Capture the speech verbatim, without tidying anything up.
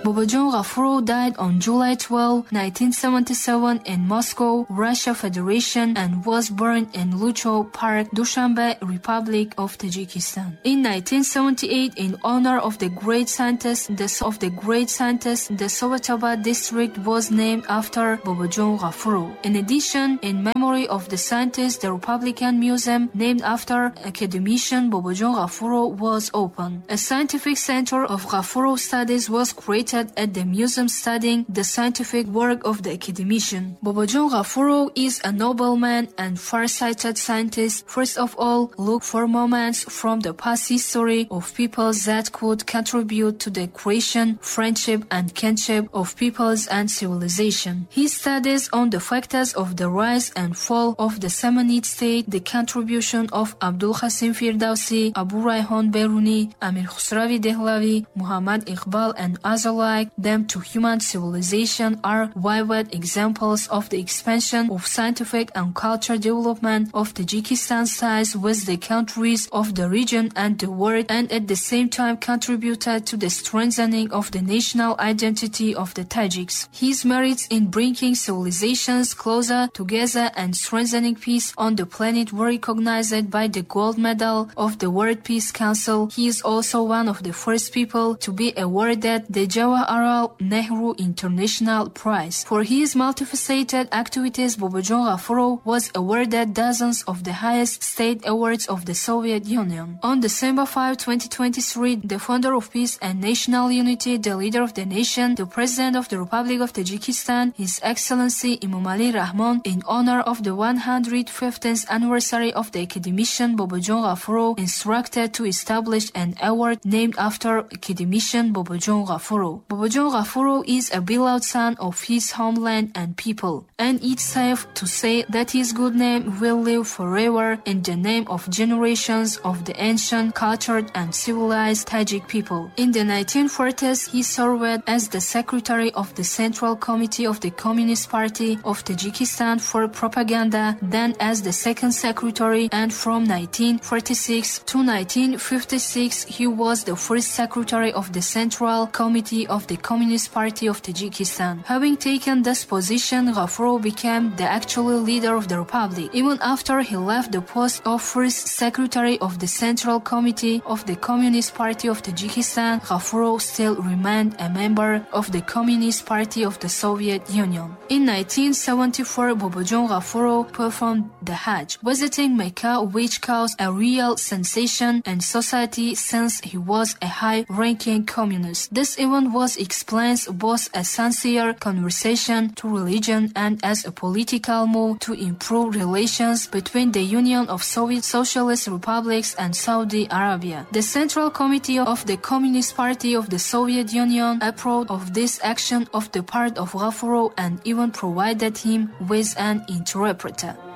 Bobojon Ghafurov died on July twelfth, nineteen seventy-seven in Moscow, Russia Federation, and was buried in Lucho Park, Dushanbe, Republic of Tajikistan. In nineteen seventy-eight, in honor of the great scientist, the of the great scientist, the Sovetaba district was named after Bobojon Ghafurov. In addition, in memory of the scientist, the Republican Museum, named after academician Bobojon Ghafurov, was opened. A scientific center of Ghafurov studies was created at the museum studying the scientific work of the academician. Bobojon Ghafurov is a nobleman and far-sighted scientist. First of all, look for moments from the past history of peoples that could contribute to the creation, friendship, and kinship of peoples and civilization. His studies on the factors of the rise and fall of the Samanid state, the contribution of Abdul Qasim Firdausi, Abu Rayhan Beruni, Amir Khusravi Dehlavi, Muhammad Iqbal, and others like them to human civilization are vivid examples of the expansion of scientific and cultural development of Tajikistan's ties with the countries of the region and the world, and at the same time contributed to the strengthening of the national identity of the Tajiks. His merits in bringing civilizations closer together and strengthening peace on the planet were recognized by the Gold Medal of the World Peace Council. He is also one of the first people to be awarded the Jawaharlal Nehru International Prize. For his multifaceted activities, Bobojon Ghafurov was awarded dozens of the highest state awards of the Soviet Union. On December fifth, twenty twenty-three, the founder of peace and national unity, the leader of the nation, the President of the Republic of Tajikistan, His Excellency Emomali Rahmon, in honor of the one hundred fifteenth anniversary of the academician Bobojon Ghafurov, instructed to establish an award named after academician Bobojon Ghafurov. Bobojon Ghafurov is a beloved son of his homeland and people, and it's safe to say that his good name will live forever in the name of generations of the ancient, cultured, and civilized Tajik people. In the nineteen forties, he served as the secretary of the Central Committee of the Communist Party of Tajikistan for propaganda, then as the second secretary, and from nineteen forty-six to nineteen fifty-six he was the first secretary of the Central Committee of the Communist Party of Tajikistan. Having taken this position, Ghafurov became the actual leader of the republic. Even after he left the post of first secretary of the Central Committee of the Communist Party of Tajikistan, Ghafurov still remained a member of the Communist Party of the Soviet Union. In nineteen seventy-four, Bobojon Ghafurov performed the Hajj, visiting Mecca, which caused a real sensation in society since he was a high-ranking communist. This event was explained both as sincere conversation to religion and as a political move to improve relations between the Union of Soviet Socialist Republics and Saudi Arabia. The Central Committee of the Communist Party of the Soviet Union approved of this action of the part of Ghafurov and even provided him with an interpreter.